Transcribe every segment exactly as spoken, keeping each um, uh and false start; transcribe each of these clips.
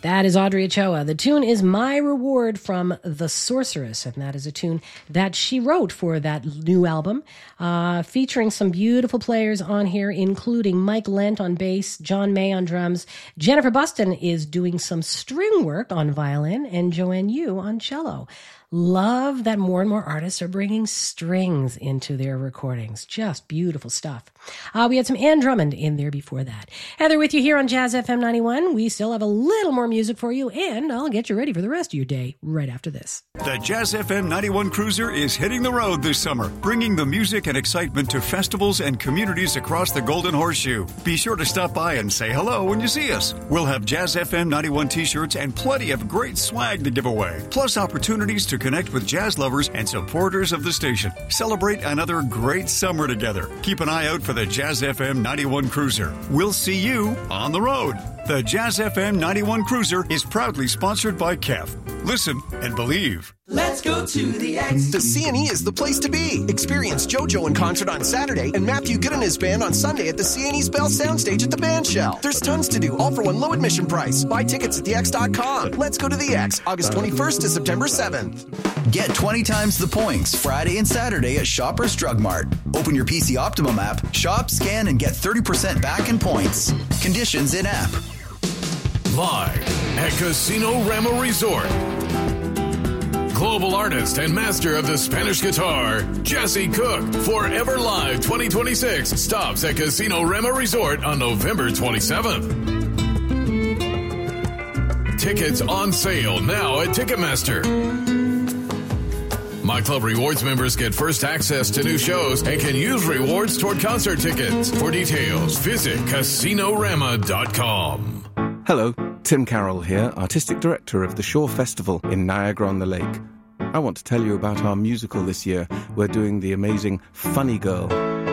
That is Audrey Ochoa. The tune is My Reward from The Sorceress, and that is a tune that she wrote for that new album, uh, featuring some beautiful players on here, including Mike Lent on bass, John May on drums, Jennifer Buston is doing some string work on violin, and Joanne Yu on cello. Love that more and more artists are bringing strings into their recordings. Just beautiful stuff. Uh, we had some Ann Drummond in there before that. Heather with you here on Jazz F M ninety-one. We still have a little more music for you, and I'll get you ready for the rest of your day right after this. The Jazz F M ninety-one Cruiser is hitting the road this summer, bringing the music and excitement to festivals and communities across the Golden Horseshoe. Be sure to stop by and say hello when you see us. We'll have Jazz F M ninety-one t-shirts and plenty of great swag to give away, plus opportunities to connect with jazz lovers and supporters of the station. Celebrate another great summer together. Keep an eye out for the Jazz F M ninety-one Cruiser. We'll see you on the road. The Jazz F M ninety-one Cruiser is proudly sponsored by K E F. Listen and believe. Let's go to the X. The C and E is the place to be. Experience JoJo in concert on Saturday and Matthew Good and his band on Sunday at the C and E's Bell Soundstage at the Band Shell. There's tons to do, all for one low admission price. Buy tickets at the x dot com. Let's go to the X, August twenty-first to September seventh. Get twenty times the points Friday and Saturday at Shoppers Drug Mart. Open your P C Optimum app, shop, scan, and get thirty percent back in points. Conditions in-app. Live at Casino Rama Resort. Global artist and master of the Spanish guitar, Jesse Cook, Forever Live twenty twenty-six stops at Casino Rama Resort on November twenty-seventh. Tickets on sale now at Ticketmaster. My Club Rewards members get first access to new shows and can use rewards toward concert tickets. For details, visit casino rama dot com. Hello, Tim Carroll here, Artistic Director of the Shore Festival in Niagara-on-the-Lake. I want to tell you about our musical this year. We're doing the amazing Funny Girl.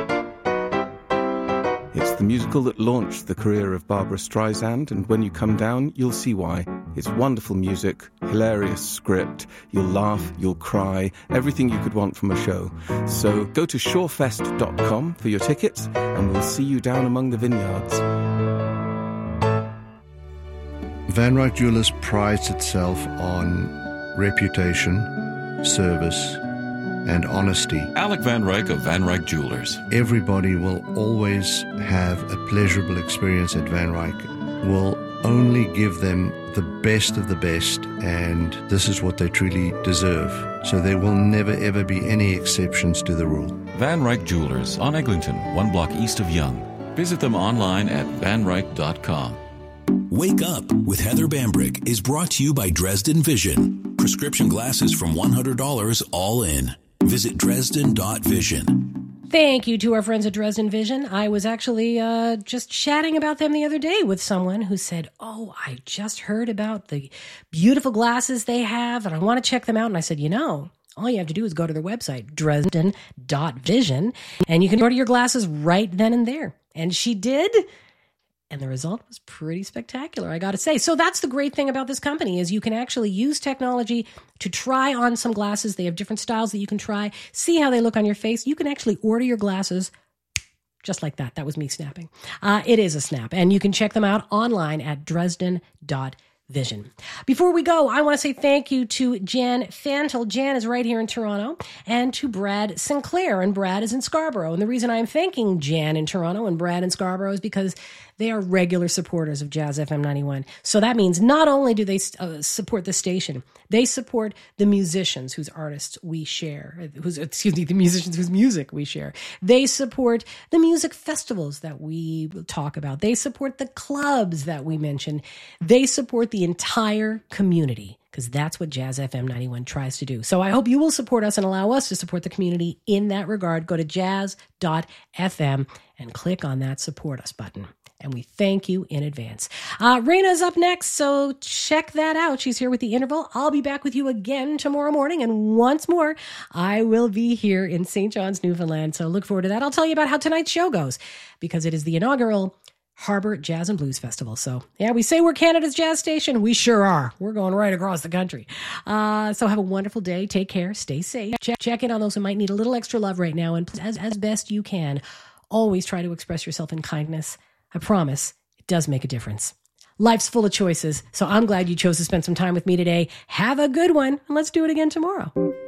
It's the musical that launched the career of Barbara Streisand, and when you come down, you'll see why. It's wonderful music, hilarious script, you'll laugh, you'll cry, everything you could want from a show. So go to shorefest dot com for your tickets, and we'll see you down among the vineyards. Van Ryck Jewelers prides itself on reputation, service, and honesty. Alec Van Ryck of Van Ryck Jewelers. Everybody will always have a pleasurable experience at Van Ryck. We'll only give them the best of the best, and this is what they truly deserve. So there will never ever be any exceptions to the rule. Van Ryck Jewelers on Eglinton, one block east of Yonge. Visit them online at van ryck dot com. Wake Up with Heather Bambrick is brought to you by Dresden Vision. Prescription glasses from one hundred dollars all in. Visit dresden dot vision. Thank you to our friends at Dresden Vision. I was actually uh, just chatting about them the other day with someone who said, oh, I just heard about the beautiful glasses they have, and I want to check them out. And I said, you know, all you have to do is go to their website, dresden dot vision, and you can order your glasses right then and there. And she did. And the result was pretty spectacular, I got to say. So that's the great thing about this company is you can actually use technology to try on some glasses. They have different styles that you can try, see how they look on your face. You can actually order your glasses just like that. That was me snapping. Uh, it is a snap. And you can check them out online at dresden dot vision. Before we go, I want to say thank you to Jan Fantel. Jan is right here in Toronto, and to Brad Sinclair, and Brad is in Scarborough. And the reason I'm thanking Jan in Toronto and Brad in Scarborough is because they are regular supporters of Jazz F M ninety-one. So that means not only do they uh, support the station, they support the musicians whose artists we share, whose, excuse me, the musicians whose music we share. They support the music festivals that we talk about. They support the clubs that we mention. They support the entire community, because that's what Jazz F M ninety-one tries to do. So I hope you will support us and allow us to support the community in that regard. Go to jazz dot f m and click on that support us button. And we thank you in advance. Uh, Raina's up next, so check that out. She's here with The Interval. I'll be back with you again tomorrow morning. And once more, I will be here in Saint John's, Newfoundland. So look forward to that. I'll tell you about how tonight's show goes, because it is the inaugural Harbor Jazz and Blues Festival. So yeah, we say we're Canada's jazz station. We sure are. We're going right across the country. Uh, so have a wonderful day. Take care. Stay safe. Check, check in on those who might need a little extra love right now. And as, as best you can, always try to express yourself in kindness. I promise it does make a difference. life's full of choices. So I'm glad you chose to spend some time with me today. Have a good one, and let's do it again tomorrow.